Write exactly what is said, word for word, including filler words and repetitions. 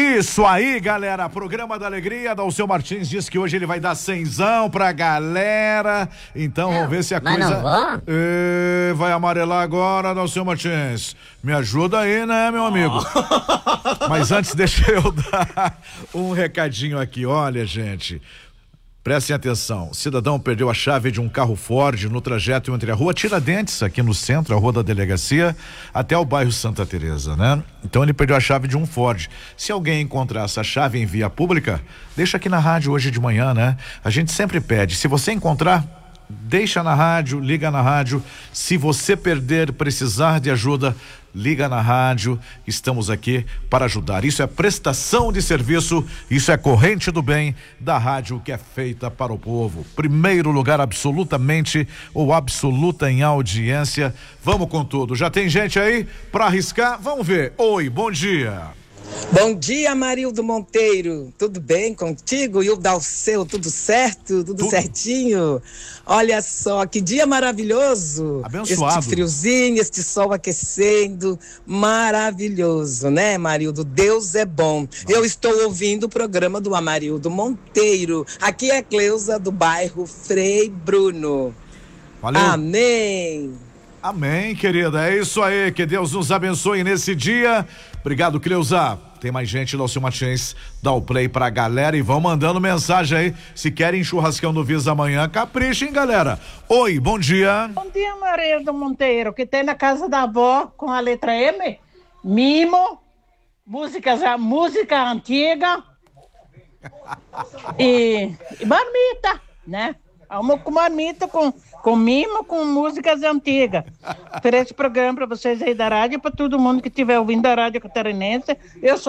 Isso aí, galera, programa da alegria, Dalceu Martins diz que hoje ele vai dar cenzão pra galera, então vamos ver se a Mas coisa não vou. Ê, vai amarelar agora, Dalceu Martins, me ajuda aí, né, meu amigo? Mas antes deixa eu dar um recadinho aqui, olha, gente, prestem atenção, cidadão perdeu a chave de um carro Ford no trajeto entre a rua Tiradentes, aqui no centro, a rua da delegacia, até o bairro Santa Teresa, né? Então ele perdeu a chave de um Ford. Se alguém encontrar essa chave em via pública, deixa aqui na rádio hoje de manhã, né? A gente sempre pede, se você encontrar, deixa na rádio, liga na rádio. Se você perder, precisar de ajuda, liga na rádio, estamos aqui para ajudar. Isso é prestação de serviço, isso é corrente do bem da rádio que é feita para o povo. Primeiro lugar absolutamente ou absoluta em audiência. Vamos com tudo. Já tem gente aí para arriscar? Vamos ver. Oi, bom dia. Bom dia, Amarildo Monteiro, tudo bem contigo? E o Dalceu, tudo certo? Tudo, tudo certinho? Olha só, que dia maravilhoso. Abençoado. Este friozinho, este sol aquecendo, maravilhoso, né, Amarildo? Deus é bom. Nossa. Eu estou ouvindo o programa do Amarildo Monteiro. Aqui é Cleusa, do bairro Frei Bruno. Valeu. Amém. Amém, querida, é isso aí, que Deus nos abençoe nesse dia. Obrigado, Cleusa. Tem mais gente, Dalceu Martins, dá o play pra galera e vão mandando mensagem aí, se querem churrascão do Visa amanhã, caprichem, galera. Oi, bom dia. Bom dia, Amarildo Monteiro, que tem na casa da avó com a letra M, mimo, músicas, música antiga e, e marmita, né? Almoço com marmita, com, com mimo, com músicas antigas. Ofereço programa para vocês aí da rádio, para todo mundo que estiver ouvindo a rádio catarinense. Eu sou